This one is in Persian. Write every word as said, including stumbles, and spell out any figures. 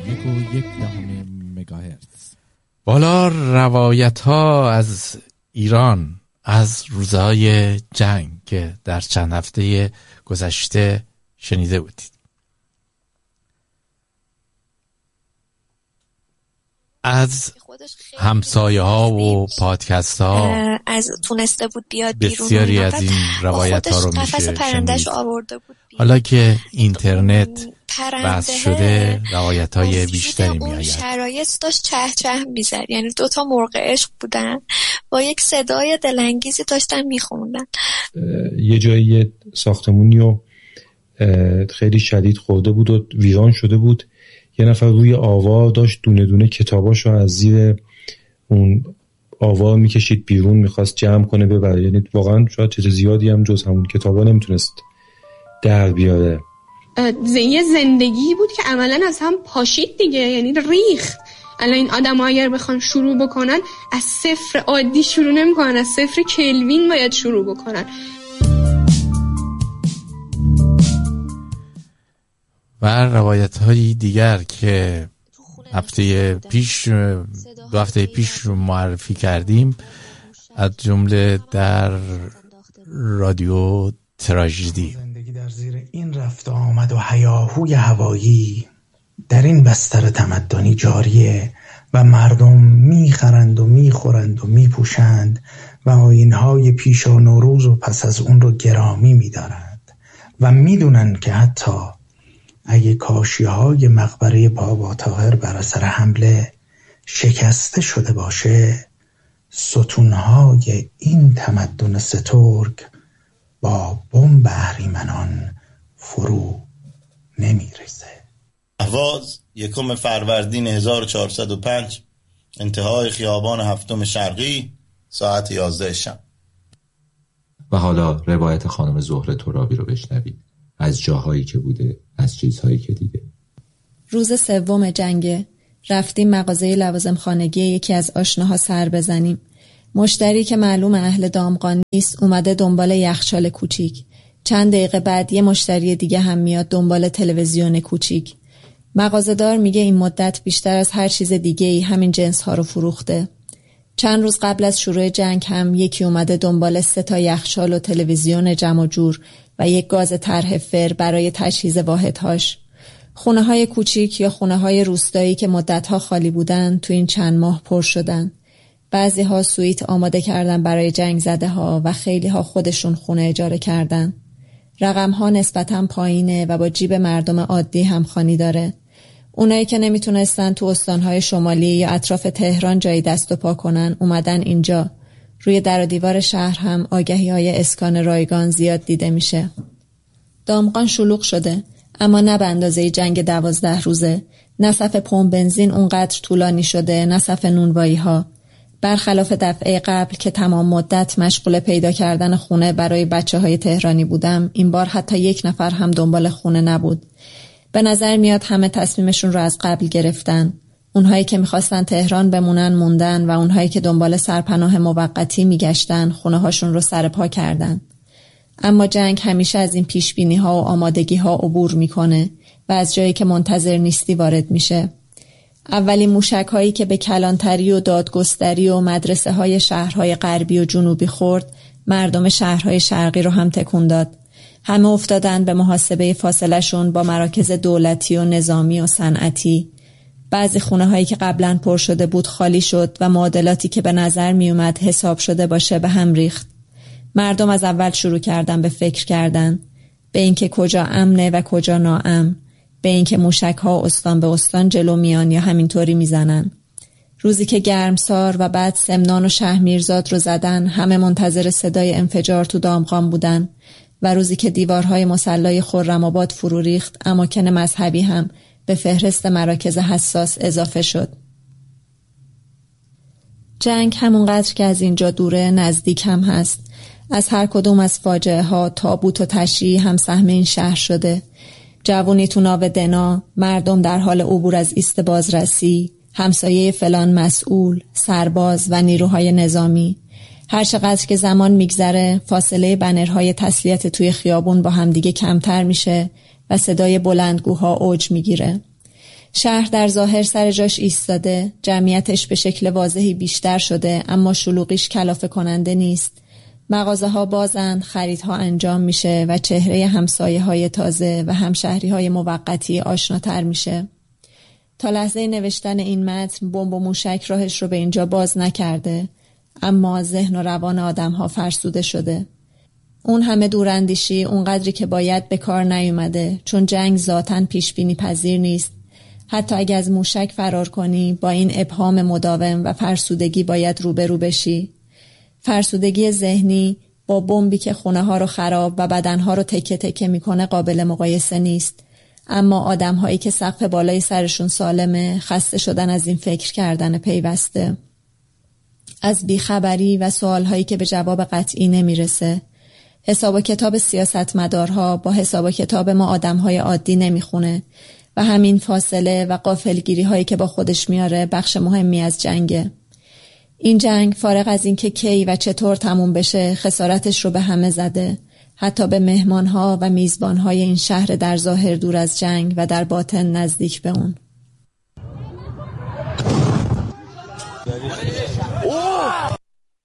یک و یک دهم مگاهرتز. بالا روایت ها از ایران از روزهای جنگ که در چند هفته گذشته شنیده بودید. از همسایه ها و پادکست ها از تونسته بود بیاد بیرون، بسیاری از این روایت ها رو میشه شنید. حالا که اینترنت بس شده روایت های بیشتری می آید. شرایط داشت چه چه میزد، یعنی دوتا مرغ عشق بودن با یک صدای دلانگیزی داشتن میخوندن. یه جایی ساختمونی و خیلی شدید خورده بود و ویران شده بود. یه نفر روی آوا داشت دونه دونه کتاباشو از زیر اون آوا میکشید بیرون، میخواست جمع کنه ببره. یعنی واقعا شاید چیز زیادی هم جز همون کتابا نمیتونست در بیاره. یه زندگی بود که عملاً از هم پاشید دیگه، یعنی ریخت. الان این آدم‌ها اگر بخوان شروع بکنن از صفر عادی شروع نمی‌کنن، از صفر کلوین باید شروع بکنن. و روایت های دیگر که هفته پیش دو هفته پیش معرفی کردیم، از جمله در رادیو تراژدی. زندگی در زیر این رفت و آمد و هیاهوی هوایی در این بستر تمدنی جاریه و مردم میخرند و میخورند و میپوشند و آیین‌های پیش و نوروز و پس از اون رو گرامی میدارند و میدونن که حتی اگه کاشی‌های مقبره بابا طاهر بر اثر حمله شکسته شده باشه، ستونهای این تمدن سترگ با بمب اهریمنان فرو نمیریزه. اهواز یکم فروردین هزار و چهارصد و پنج، انتهای خیابان هفتم شرقی، ساعت یازده شب. و حالا روایت خانم زهره ترابی رو بشنوید، از جاهایی که بوده، از چیزهایی که دیده. روز سوم جنگه. رفتیم مغازه لوازم خانگی یکی از آشناها سر بزنیم. مشتری که معلوم اهل دامغان نیست اومده دنبال یخچال کوچیک. چند دقیقه بعد یه مشتری دیگه هم میاد دنبال تلویزیون کوچیک. مغازه‌دار میگه این مدت بیشتر از هر چیز دیگه‌ای همین جنس ها رو فروخته. چند روز قبل از شروع جنگ هم یکی اومده دنبال سه تا یخچال و تلویزیون جمع و جور و یک گاز طرح فر برای تجهیز واحدهاش. خونه های کوچیک یا خونه های روستایی که مدتها خالی بودن تو این چند ماه پر شدن. بعضی ها سویت آماده کردن برای جنگ زده ها و خیلی ها خودشون خونه اجاره کردن. رقم ها نسبتاً پایینه و با جیب مردم عادی همخوانی داره. اونایی که نمیتونستن تو استانهای شمالی یا اطراف تهران جایی دست و پا کنن اومدن اینجا. روی در و دیوار شهر هم آگهی های اسکان رایگان زیاد دیده میشه. دامغان شلوغ شده، اما نه به اندازه جنگ دوازده روزه. نه صف پمپ بنزین اونقدر طولانی شده، نه صف نونوایی ها. برخلاف دفعه قبل که تمام مدت مشغول پیدا کردن خونه برای بچه های تهرانی بودم، این بار حتی یک نفر هم دنبال خونه نبود. به نظر میاد همه تصمیمشون رو از قبل گرفتن. اونهایی که میخواستن تهران بمونن موندن و اونهایی که دنبال سرپناه موقتی میگشتن خونه هاشون رو سر پا کردن. اما جنگ همیشه از این پیشبینی ها و آمادگی ها عبور میکنه و از جایی که منتظر نیستی وارد میشه. اولین موشک هایی که به کلانتری و دادگستری و مدرسه های شهرهای غربی و جنوبی خورد، مردم شهرهای شرقی رو هم تکون داد. همه افتادن به محاسبه فاصله شون با مراکز دولتی و نظامی و صنعتی. بعضی خونه هایی که قبلا پر شده بود خالی شد و معادلاتی که به نظر می اومد حساب شده باشه به هم ریخت. مردم از اول شروع کردن به فکر کردن، به اینکه کجا امنه و کجا ناامن، به اینکه موشک ها استان به استان جلو میان یا همینطوری میزنن. روزی که گرمسار و بعد سمنان و شهرمیرزاد رو زدن، همه منتظر صدای انفجار تو دامغان بودن و روزی که دیوارهای مسلای خرم‌آباد فرو ریخت، اماکن مذهبی هم به فهرست مراکز حساس اضافه شد. جنگ همونقدر که از اینجا دوره نزدیک هم هست. از هر کدوم از فاجعه ها تابوت و تشریح هم سهم این شهر شده. جوونی تو ناو دنا، مردم در حال عبور از ایست بازرسی، همسایه فلان مسئول، سرباز و نیروهای نظامی. هر چقدر که زمان میگذره فاصله بنرهای تسلیت توی خیابون با همدیگه کمتر میشه و صدای بلندگوها اوج میگیره. شهر در ظاهر سر جاش ایستاده، جمعیتش به شکل واضحی بیشتر شده، اما شلوغیش کلافه کننده نیست. مغازه ها بازند، خریدها انجام میشه و چهره همسایه های تازه و همشهری های موقتی آشناتر میشه. تا لحظه نوشتن این متن بمب و موشک راهش رو به اینجا باز نکرده، اما ذهن و روان آدم ها فرسوده شده. اون همه دوراندیشی اونقدری که باید به کار نیومده، چون جنگ ذاتاً پیش بینی پذیر نیست. حتی اگه از موشک فرار کنی، با این ابهام مداوم و فرسودگی باید روبرو بشی. فرسودگی ذهنی با بمبی که خونه ها رو خراب و بدن ها رو تکه تکه میکنه قابل مقایسه نیست. اما آدم هایی که سقف بالای سرشون سالمه، خسته شدن از این فکر کردن پیوسته، از بیخبری و سوال هایی که به جواب قطعی نمیرسه. حساب و کتاب سیاستمدارها با حساب و کتاب ما آدم های عادی نمیخونه و همین فاصله و غافلگیری هایی که با خودش میاره بخش مهمی از جنگه. این جنگ فارغ از این که کی و چطور تموم بشه، خسارتش رو به همه زده، حتی به مهمانها و میزبانهای این شهر در ظاهر دور از جنگ و در باطن نزدیک به اون.